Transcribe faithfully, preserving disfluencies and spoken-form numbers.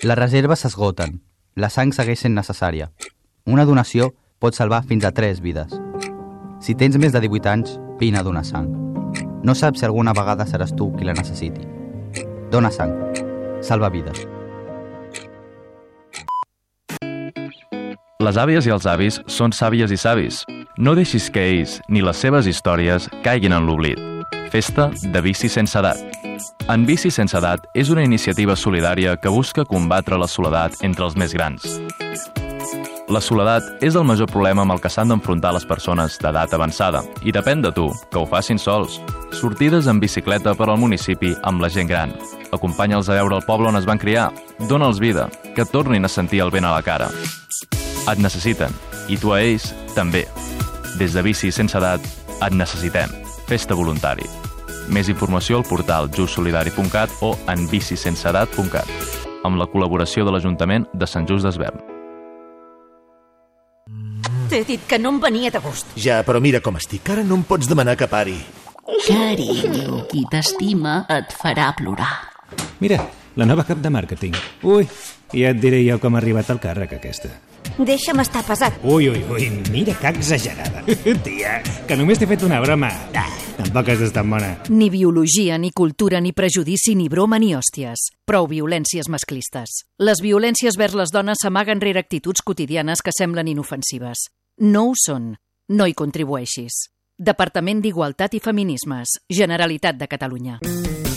Les reserves s'esgoten. La sang segueix sent necessària. Una donació pot salvar fins a tres vides. Si tens més de divuit anys, vine a donar sang. No saps si alguna vegada seràs tu qui la necessiti. Dona sang. Salva vides. Les àvies i els avis són sàvies i savis. No deixis que ells ni les seves històries caiguin en l'oblit. Festa de Bici Sense Edat. En Bici Sense Edat és una iniciativa solidària que busca combatre la soledat entre els més grans. La soledat és el major problema amb el que s'han d'enfrontar les persones d'edat avançada i depèn de tu que ho facin sols. Sortides en bicicleta per al municipi amb la gent gran. Acompanya'ls a veure el poble on es van criar. Dóna'ls vida, que tornin a sentir el vent a la cara. Et necessiten, i tu a ells també. Des de Bici Sense Edat et necessitem. Festa voluntari. Més informació al portal just solidari punt cat o en bici sense edat punt cat, amb la col·laboració de l'Ajuntament de Sant Just Desvern. T'he dit que no em venia de gust. Ja, però mira com estic. Ara no em pots demanar que pari. Carinyo, qui t'estima et farà plorar. Mira, la nova cap de màrqueting. Ui, ja et diré jo com ha arribat al càrrec aquesta. Deixa'm estar pesat. Ui, ui, ui, mira que exagerada. Tia, que només t'he fet una broma. Ah, tampoc has estat bona. Ni biologia, ni cultura, ni prejudici, ni broma, ni hòsties. Prou violències masclistes. Les violències vers les dones s'amaguen rere actituds quotidianes que semblen inofensives. No ho són. No hi contribueixis. Departament d'Igualtat i Feminismes. Generalitat de Catalunya.